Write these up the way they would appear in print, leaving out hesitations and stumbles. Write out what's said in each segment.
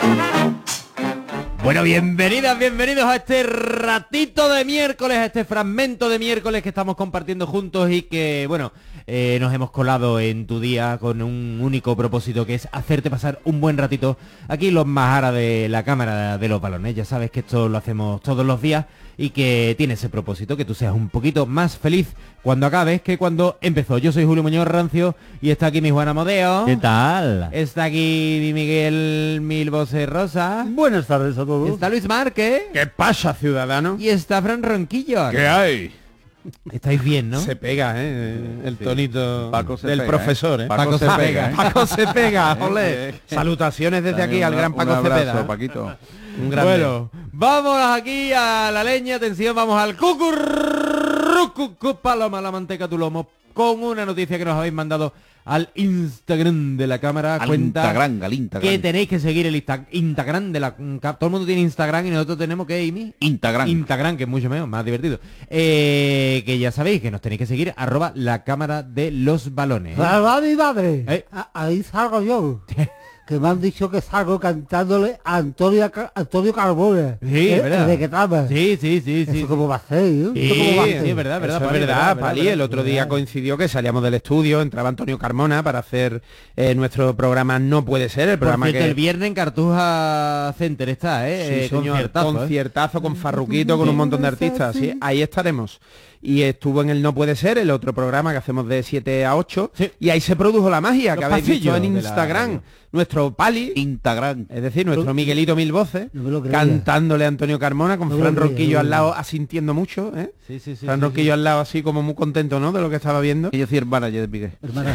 Bueno, bienvenidas, bienvenidos a este ratito de miércoles, a este fragmento de miércoles que estamos compartiendo juntos y que, bueno, nos hemos colado en tu día con un único propósito, que es hacerte pasar un buen ratito aquí los Majara de la Cámara de los Balones. Ya sabes que esto lo hacemos todos los días y que tiene ese propósito, que tú seas un poquito más feliz cuando acabes que cuando empezó. Yo soy Julio Muñoz Rancio y está aquí mi Juan Amodeo. ¿Qué tal? Está aquí mi Miguel Milbose Rosa. Buenas tardes a todos. Está Luis Márquez. ¿Qué pasa, ciudadano? Y está Fran Ronquillo. ¿Qué hay? Estáis bien, ¿no? Se pega, el tonito Paco se del pega, profesor, Paco se pega, Paco se pega, ole. Salutaciones desde aquí al gran Paco un abrazo, Cepeda. Paquito. Un grande. Bueno, vamos aquí a la leña, atención, vamos al cucurrucucu, paloma la manteca tu lomo, con una noticia que nos habéis mandado al Instagram de la cámara. Al Cuenta Instagram. que tenéis que seguir el Instagram de la... Todo el mundo tiene Instagram y nosotros tenemos que, Amy, Instagram, que es mucho mejor, más divertido. Que ya sabéis que nos tenéis que seguir, @la cámara de los balones. ¡Salva mi madre! ¿Eh? Ahí salgo yo. Que me han dicho que salgo cantándole a Antonio Carbone. Sí, ¿verdad? ¿De qué trama? Sí. ¿Eso cómo va a ser? Sí, ¿Eso cómo va a ser? sí, es verdad, Eso es Pali, verdad, Pali. El otro día coincidió que salíamos del estudio, entraba Antonio Carmona para hacer nuestro programa No Puede Ser, el programa Por cierto, que... el viernes en Cartuja Center está, Sí, señor, conciertazo, conciertazo con Farruquito, con un montón de artistas, sí, ahí estaremos. Y estuvo en el No Puede Ser, el otro programa que hacemos de 7 a 8, Sí. y ahí se produjo la magia que Los habéis visto en pasillos de la Instagram. radio. Nuestro Pali, Instagram. es decir, nuestro Miguelito Mil Voces, No me lo creía. cantándole a Antonio Carmona, con No me Fran lo creía, Ronquillo no me al lo lado, asintiendo mucho, ¿eh? Sí. Fran Ronquillo al lado así como muy contento, ¿no?, de lo que estaba viendo. Que yo soy el manager de Miguel. Hermana,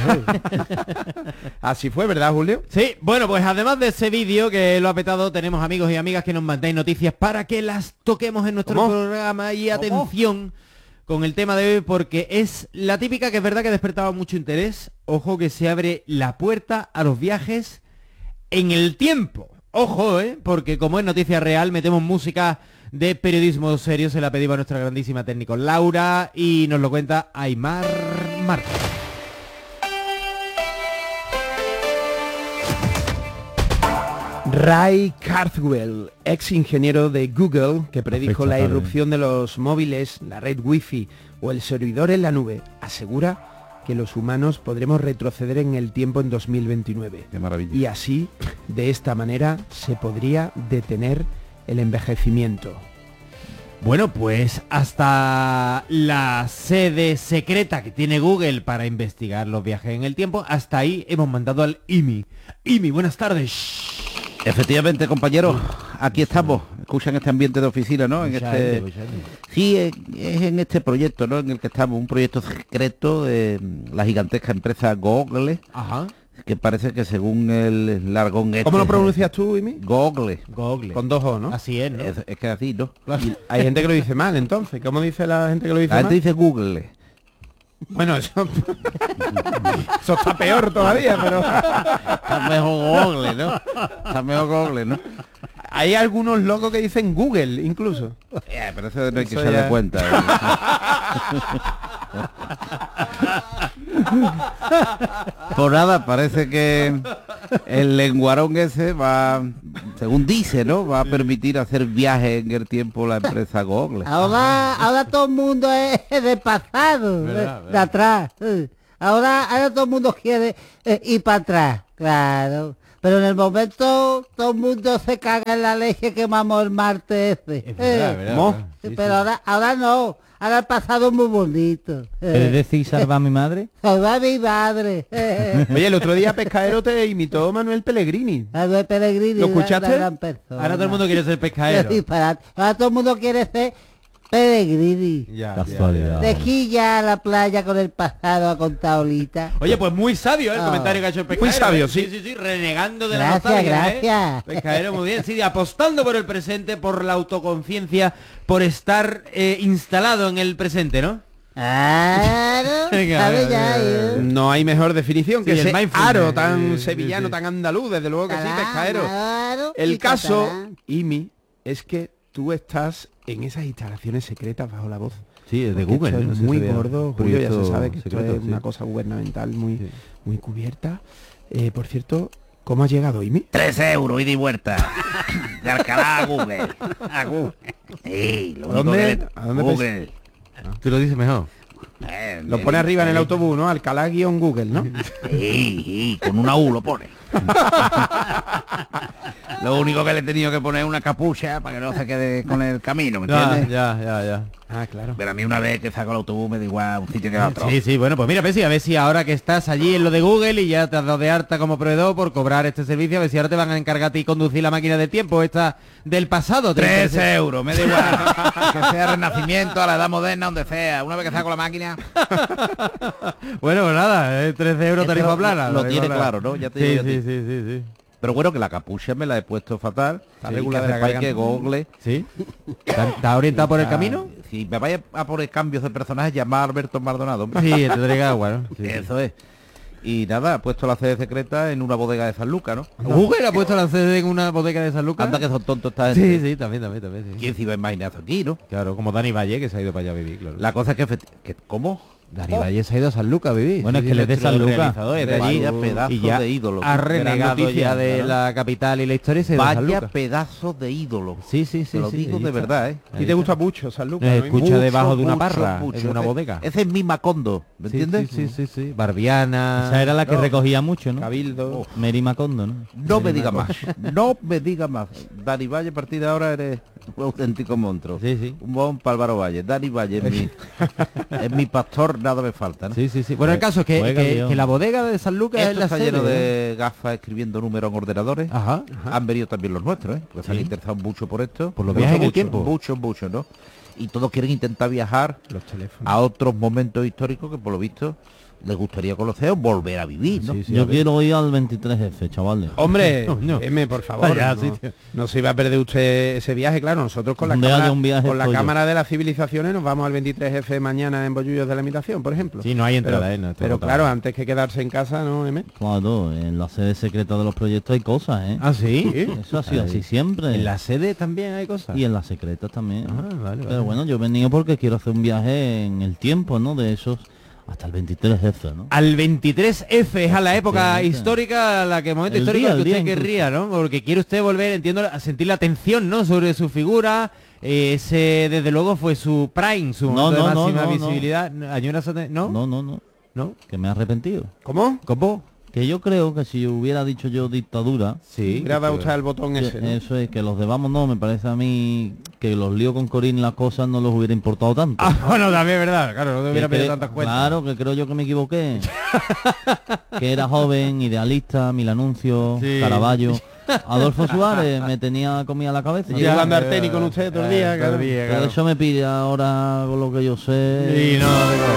Así fue, ¿verdad, Julio? Sí, bueno, pues además de ese vídeo que lo ha petado, tenemos amigos y amigas que nos mandáis noticias para que las toquemos en nuestro ¿Cómo? programa. Y atención con el tema de hoy, porque es la típica que es verdad que despertaba mucho interés. Ojo que se abre la puerta a los viajes en el tiempo. Ojo, porque como es noticia real, metemos música de periodismo serio, se la pedimos a nuestra grandísima técnico Laura y nos lo cuenta Aymar Marta. Ray Kurzweil, ex ingeniero de Google, que predijo la irrupción de los móviles, la red Wi-Fi o el servidor en la nube, asegura que los humanos podremos retroceder en el tiempo en 2029. Qué maravilla. Y así, de esta manera, se podría detener el envejecimiento. Bueno, pues hasta la sede secreta que tiene Google para investigar los viajes en el tiempo, hasta ahí hemos mandado al IMI. IMI, buenas tardes. Efectivamente, compañeros, aquí estamos. Escuchan este ambiente de oficina, ¿no? Sí, es en este proyecto, ¿no?, en el que estamos, un proyecto secreto de la gigantesca empresa Google, Ajá. que parece que según el largón este... ¿Cómo lo pronuncias tú, Imi? Google. Google. Con 2 O, ¿no? Así es, ¿no? Es que así, ¿no? Y hay gente que lo dice mal, entonces. ¿Cómo dice la gente que lo dice La gente mal? dice Google. Bueno, eso... eso está peor todavía, pero... Está mejor Google, ¿no? Está mejor Google, ¿no? Hay algunos locos que dicen Google, incluso. Pero eso no hay que Eso echarle ya- cuenta. Por nada, parece que el lenguarón ese va, según dice, ¿no?, va a permitir hacer viajes en el tiempo la empresa Google. ahora todo el mundo es de pasado, de atrás. Ahora todo el mundo quiere ir para atrás, claro. Pero en el momento todo el mundo se caga en la leche que mamó el martes ese. Es verdad. ¿Cómo? Sí, Pero ahora no. Ahora el pasado es muy bonito. ¿Quieres decir salva a mi madre? Salva a mi madre. Oye, el otro día Pescadero te imitó Manuel Pellegrini. Manuel Pellegrini. ¿Lo escuchaste? una gran persona. Ahora todo el mundo quiere ser pescadero. Qué disparate. Ahora todo el mundo quiere ser Pellegrini. Casualidad. De aquí ya a la playa con el pasado a contar ahorita. Oye, pues muy sabio el Oh. comentario que ha hecho el pescadero. Muy sabio, sí. Sí, renegando de la Gracias, nostalgia, gracias. Pescadero, muy bien. Sí, apostando por el presente, por la autoconciencia, por estar instalado en el presente, ¿no? Claro, Venga, ¿sabe venga, ya? No hay mejor definición que Sí, el ese mindfulness. aro tan Sí, sevillano, sí. tan andaluz, desde luego que sí, Pescadero. Claro, El y caso, catalán. Imi, es que tú estás en esas instalaciones secretas bajo la voz. Sí, de Porque Google. esto es ¿no? muy Se vea. gordo, Julio, ya se Proyecto sabe que esto secreto, es sí. una cosa gubernamental muy, Sí. muy cubierta. Por cierto, ¿Cómo has llegado, Imi? 13 euros ida y vuelta. De Alcalá a Google. A Google. Lo único ¿Dónde? que ¿A dónde Google. Tú lo dices mejor. Lo pone arriba en el autobús, ¿no? Alcalá-Google, ¿no? Con una U lo pone. Lo único que le he tenido que poner es una capucha para que no se quede con el camino, ¿me entiendes? Ya. Ah, claro. Pero a mí una vez que saco el autobús me da igual un sitio que otro. Sí, bueno, pues mira, a ver si ahora que estás allí en lo de Google y ya te has dado de harta como proveedor por cobrar este servicio, a ver si ahora te van a encargar a ti conducir la máquina del tiempo, esta del pasado. 13 euros, me da igual. Que sea Renacimiento, a la edad moderna, donde sea. Una vez que saco la máquina... Bueno, pues nada, 13 euros tarifa plana. Lo tarifa tiene plana. claro, ¿no? Ya te digo yo a ti. Sí. Pero bueno, que la capucha me la he puesto fatal. Está Sí, regular que de hace la falta. que Google. ¿Sí? ¿Está orientado por el camino? Si me vaya a poner cambios de personajes, llamar a Alberto Maldonado. hombre. Sí, te traiga agua, ¿no? Sí. Eso es. Y nada, he puesto la sede secreta en una bodega de San Lucas, ¿no? Google ha puesto la sede en una bodega de San Lucas. Anda que son tontos esta gente. Sí, también. Sí. ¿Quién se iba a imaginar eso aquí, no? Claro, como Dani Valle, que se ha ido para allá a vivir, claro. La cosa es que ¿cómo? Dani Valle se ha ido a San Lucas a vivir. Bueno, es que le dé San Lucas. Es de allí Vaya pedazo y ya de ídolo. ha renegado noticia, ya de claro. la capital y la historia y se ha ido a San Vaya Lucas. pedazo de ídolo. Sí. Te lo digo ahí de está. verdad, ¿eh? ¿Y te gusta mucho San Lucas? ¿no? Escucha Mucho, debajo de una mucho, parra, mucho. en una Ese- bodega. Ese es mi Macondo, ¿me entiendes? Sí. Barbiana. Esa era la que recogía mucho, ¿no? Cabildo. Mary Macondo, ¿no? No me diga más, no me diga más. Dani Valle, a partir de ahora eres un auténtico monstruo. Sí. Un bon para Álvaro Valle. Dani Valle es mi pastor, nada me falta, ¿no? Sí. Bueno, el caso es Juega, que León. la bodega de San Lucas es Esto la está sede, lleno ¿no? de gafas escribiendo números en ordenadores. Ajá. Han venido también los nuestros, ¿eh? Porque se han interesado mucho por esto. Por los viajes en el tiempo. Mucho, ¿no? Y todos quieren intentar viajar Los teléfonos. a otros momentos históricos que por lo visto les gustaría conocer o volver a vivir, ¿no? Sí, Yo quiero ir al 23F, chavales. Hombre, No. M, por favor, Vaya, no, sí, tío. no se iba a perder usted ese viaje, claro, nosotros con la Donde cámara, haya un viaje con la estoy yo. cámara de las civilizaciones nos vamos al 23F mañana en Bollullos de la Imitación, por ejemplo. Sí, no hay entrada, pero, ¿no? Esto pero otra claro, vez. antes que quedarse en casa, ¿no, M? Claro, en la sede secreta de los proyectos hay cosas, ¿eh? Ah, sí. Eso ha sido así siempre. En la sede también hay cosas. Y en las secretas también. Ah, vale. Pero bueno, yo he venido porque quiero hacer un viaje en el tiempo, ¿no? De esos hasta el 23F, ¿no? Al 23F es a la época Sí, histórica, la que momento El histórico día, que el día usted incluso. querría, ¿no? Porque quiere usted volver, entiendo, a sentir la atención, ¿no? Sobre su figura. Ese, desde luego, fue su prime, su No, momento de no, no, máxima no, visibilidad. ¿No? No, que me he arrepentido. ¿Cómo? ¿Cómo? Que yo creo que si hubiera dicho yo dictadura, Sí. Le ha dado usted el botón ese, ¿no? eso es, que los de Vamos no, me parece a mí que los líos con Corín las cosas no los hubiera importado tanto. Ah, bueno, también es verdad. Claro, no te Que hubiera pedido cre- tantas cuentas. Claro, que creo yo que me equivoqué. Que era joven, idealista, Mil Anuncios, Sí. Caravaggio. Adolfo Suárez me tenía comida a la cabeza. Y jugando al tenis con usted todo el día, todo el claro. día, Pero claro. eso me pide ahora con lo que yo sé. Sí, no,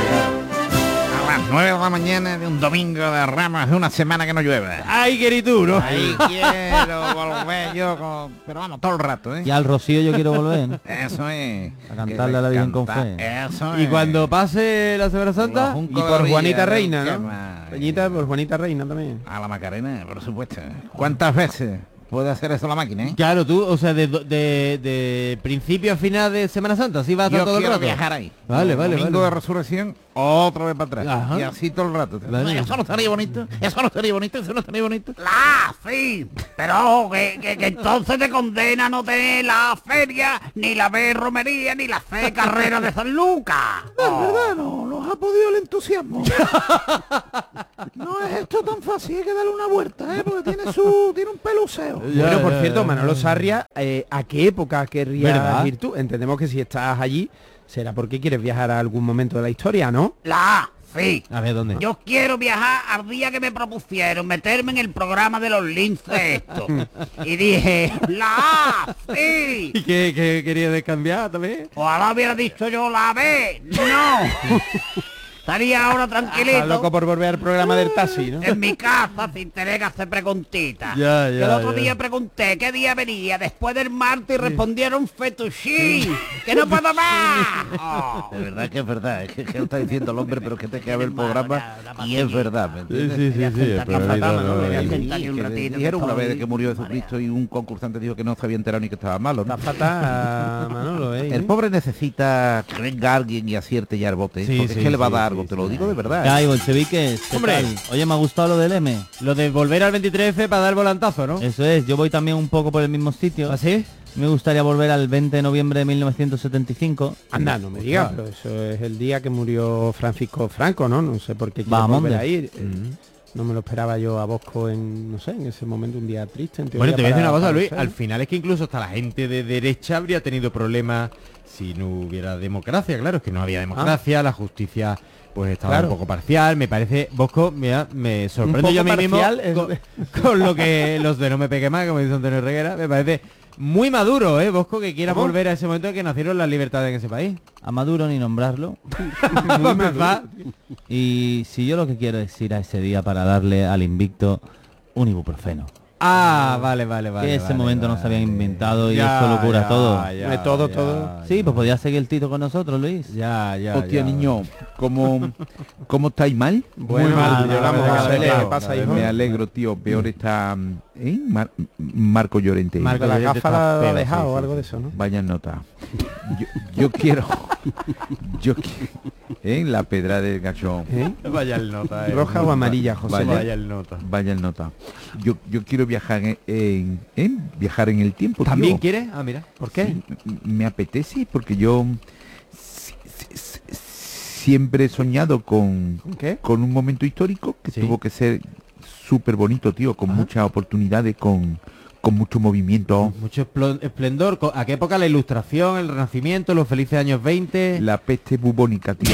A las 9 de la mañana de un domingo de Ramos, de una semana que no llueve. Ay, querido, ¿no? Ahí quiero volver yo pero vamos, todo el rato, ¿eh? Y al Rocío yo quiero volver, ¿no? Eso es. A cantarle a la Virgen con fe. Eso Y es. cuando pase la Semana Santa, Los Y juncos de por orilla, Juanita Reina, ¿qué ¿no? más? Peñita por Juanita Reina también. A la Macarena, por supuesto. ¿Cuántas veces puede hacer eso la máquina, eh? claro, tú, o sea, de principio a final de Semana Santa, así va a estar Yo todo el quiero rato. viajar ahí. Vale, Domingo vale. de Resurrección, otra vez para atrás. Ajá. Y así todo el rato. Vale. Eso no estaría bonito, eso no estaría bonito, eso no estaría bonito. La, sí, pero que entonces te condena a no tener la feria, ni la B romería, ni la C carrera de San Lucas. Es verdad, no nos ha podido el entusiasmo. No es esto tan fácil, hay que darle una vuelta, porque tiene un peluseo. Bueno, por cierto, Manolo Sarria, ¿a qué época querrías ¿Verdad? ir tú? Entendemos que si estás allí, será porque quieres viajar a algún momento de la historia, ¿no? La, sí. A ver, ¿dónde? Yo quiero viajar al día que me propusieron, meterme en el programa de los linces esto. Y dije, la sí. ¿Y qué quería descambiar también? Ojalá hubiera dicho yo la B. No. Estaría ahora Estás tranquilito loco por volver al programa del taxi, ¿no? en mi casa sin tener que hacer preguntitas. Ya, Que el otro día pregunté qué día venía después del martes y respondieron fettuccine, que no puedo más. Oh. De verdad que es verdad, es que lo está diciendo el hombre, pero que te queda ver el programa y es verdad, ¿me entiendes? Sí, el programita, ¿no? no, Le no, Sí, que dijeron una vez de que murió Jesucristo y un concursante dijo que no se había enterado ni que estaba malo, ¿no? Está fatal, Manolo, ¿eh? El pobre necesita que venga alguien y acierte ya el bote, Sí, porque sí, es que le va a sí. dar algo, te lo digo de verdad. ¿Qué hay, bolcheviques? ¿Qué Hombre. tal? Oye, me ha gustado lo del M. Lo de volver al 23F para dar el volantazo, ¿no? Eso es, yo voy también un poco por el mismo sitio. ¿Así? Me gustaría volver al 20 de noviembre de 1975. Anda, no me digas, pero eso es el día que murió Francisco Franco, ¿no? No sé por qué quiero Vamos, volver a ir. No me lo esperaba yo a Bosco en, no sé, en ese momento un día triste. En Bueno, teoría, te voy a decir una cosa, para Luis. ser. Al final es que incluso hasta la gente de derecha habría tenido problemas si no hubiera democracia. Claro, es que no había democracia, la justicia pues estaba Claro. un poco parcial. Me parece, Bosco, mira, me sorprendo Un yo a mí poco mismo parcial con lo que los de No me pegue más, como dice Antonio Reguera. Me parece muy maduro, Bosco, que quiera ¿Cómo? volver a ese momento en que nacieron las libertades en ese país. A Maduro ni nombrarlo. Para empezar. Y si yo lo que quiero es ir a ese día para darle al invicto un ibuprofeno. Ah, vale. Que ese momento no se había inventado y Ya, eso lo cura ya, todo. De todo. Sí, pues podía seguir el Tito con nosotros, Luis. Ya. Hostia, niño, ¿cómo estáis mal? Bueno, Muy mal, llegamos la a verdad, ver claro, qué pasa, la hijo. Me alegro, tío. Peor está Marco Llorente. Marco De la Llorente gafa está la ha peor, dejado sí, o sí, algo sí. de eso, ¿no? Vaya nota. Yo quiero... la pedra del gachón. Vaya el nota. ¿Roja o amarilla, José? Vaya. el nota. Vaya el nota. Yo quiero viajar viajar en el tiempo, tío. ¿También quieres? Ah, mira. ¿Por qué? Sí, me apetece porque yo siempre he soñado con ¿Qué? un momento histórico que Sí. tuvo que ser súper bonito, tío, con muchas oportunidades, con mucho movimiento. Mucho esplendor. ¿A qué época? La Ilustración, el Renacimiento, los felices años 20. La peste bubónica, tío.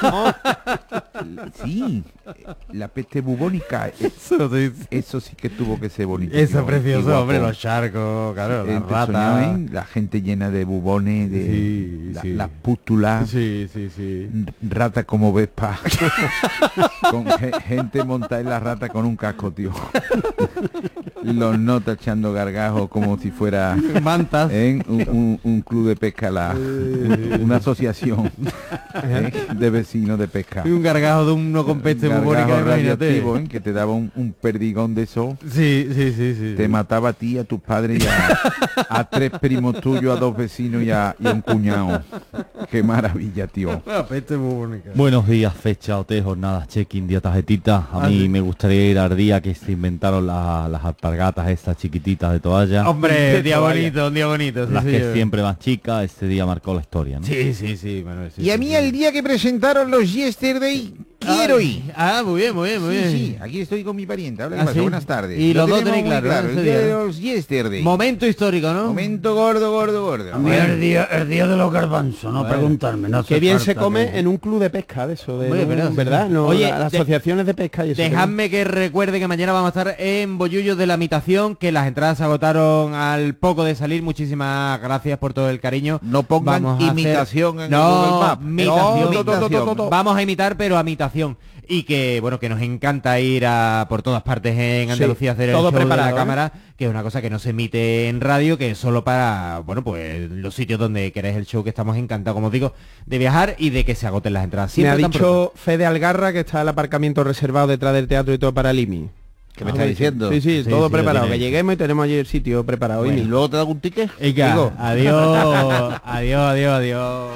Sí, la peste bubónica. Eso sí que tuvo que ser bonito. Eso tío, es precioso, y guapo. hombre, los charcos, claro, las Te soñaba, ratas. la gente llena de bubones, de Sí, sí. las pústulas, Sí. rata como Vespa, con gente montada en la rata con un casco, tío. Los notas echando gargajos como si fuera Mantas. un club de pesca, una asociación de vecinos de pesca. Y un gargajo de uno con peste bubónica, Gargajo imagínate. radioactivo, que te daba un perdigón de eso. Sí. Te mataba a ti, a tus padres y a 3 primos tuyos, a 2 vecinos y a un cuñado. Qué maravilla, tío. La peste bubónica. Buenos días, fecha, OT, jornadas, check-in, día tarjetita. A mí sí. me gustaría ir al día que se inventaron las alpargatas estas chiquititas de toalla. Hombre, un día bonito. Sí, las que señor. siempre más chicas, este día marcó la historia, ¿no? Sí, Manuel. Sí, Y a sí, mí sí. el día que presentaron los Yesterday, quiero ir. Ah, muy bien. Sí, aquí estoy con mi pariente. Habla, Ah, ¿qué pasa? sí. Buenas tardes. Y Lo los dos tenemos tenéis muy claro, ¿no? el Ese día día, de ¿no? los Yesterday. Momento histórico, ¿no? Momento gordo. El día de los garbanzos, no preguntarme. No Qué hace bien falta se come que- en un club de pesca de eso, Oye, pero sí, ¿verdad? sí. No, Oye, las asociaciones de pesca y eso. Dejadme que recuerde que mañana vamos a estar en Bollullos de la Imitación, que las entradas se agotaron al poco de salir. Muchísimas gracias por todo el cariño. No pongan Vamos a hacer- imitación en el no, Google Maps. imitación. No. Vamos a imitar, pero a imitación. Y que, bueno, que nos encanta ir por todas partes en Andalucía a hacer el todo show de preparado, la ¿eh? cámara, que es una cosa que no se emite en radio, que es solo para, bueno, pues los sitios donde queréis el show, que estamos encantados, como os digo, de viajar y de que se agoten las entradas. Me ha Siempre tan pronto. dicho Fede Algarra que está el aparcamiento reservado detrás del teatro y todo para el IMI. ¿Qué me estás diciendo? Sí, Sí, todo sí, preparado. lo Que tiene. lleguemos y tenemos allí el sitio preparado. ¿Y IMI. luego te da un ticket? Venga, Digo. adiós.